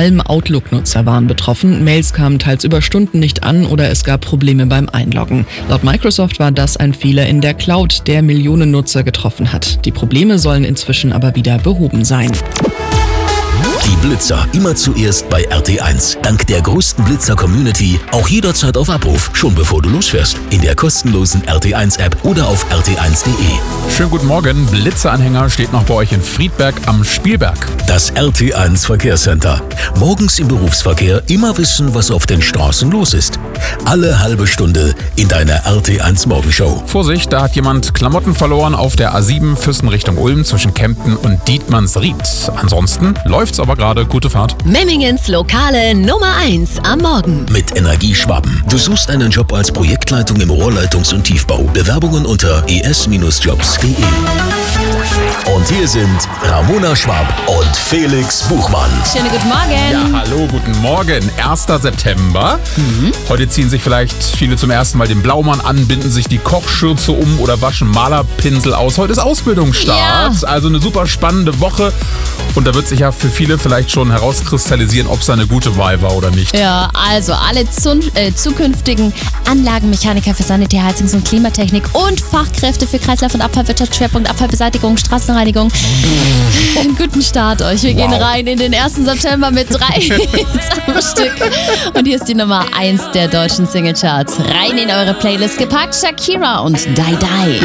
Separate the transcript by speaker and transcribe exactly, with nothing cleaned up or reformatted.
Speaker 1: allem Outlook-Nutzer waren betroffen. Mails kamen teils über Stunden nicht an oder es gab Probleme beim Einloggen. Laut Microsoft war das ein Fehler in der Cloud, der Millionen Nutzer getroffen hat. Die Probleme sollen inzwischen aber wieder behoben sein.
Speaker 2: Die Blitzer immer zuerst bei R T eins. Dank der größten Blitzer-Community auch jederzeit auf Abruf, schon bevor du losfährst. In der kostenlosen R T eins App oder auf r t eins punkt de.
Speaker 3: Schönen guten Morgen. Blitzeranhänger steht noch bei euch in Friedberg am Spielberg.
Speaker 2: Das R T eins Verkehrscenter. Morgens im Berufsverkehr immer wissen, was auf den Straßen los ist. Alle halbe Stunde in deiner R T eins Morgenshow.
Speaker 3: Vorsicht, da hat jemand Klamotten verloren auf der A sieben Füssen Richtung Ulm zwischen Kempten und Dietmannsried. Ansonsten läuft's aber gerade. Gute Fahrt.
Speaker 4: Memmingens lokale Nummer eins am Morgen.
Speaker 2: Mit Energieschwaben. Du suchst einen Job als Projektleitung im Rohrleitungs- und Tiefbau. Bewerbungen unter e s Bindestrich jobs punkt de. Und hier sind Ramona Schwab und Felix Buchmann.
Speaker 4: Schönen guten Morgen.
Speaker 3: Ja, hallo, guten Morgen. erster September. Mhm. Heute ziehen sich vielleicht viele zum ersten Mal den Blaumann an, binden sich die Kochschürze um oder waschen Malerpinsel aus. Heute ist Ausbildungsstart. Ja. Also eine super spannende Woche. Und da wird sich ja für viele vielleicht schon herauskristallisieren, ob es eine gute Wahl war oder nicht.
Speaker 5: Ja, also alle zun- äh, zukünftigen Anlagenmechaniker für Sanitär, Heizungs- und Klimatechnik und Fachkräfte für Kreislauf- und Abfallwirtschaft, Schwerpunkt Abfallbeseitigung, Straßenreinigung. Einen guten Start euch. Wir wow. gehen rein in den ersten September mit drei Hits am Stück. Und hier ist die Nummer eins der deutschen Singlecharts. Rein in eure Playlist gepackt, Shakira und Die Die.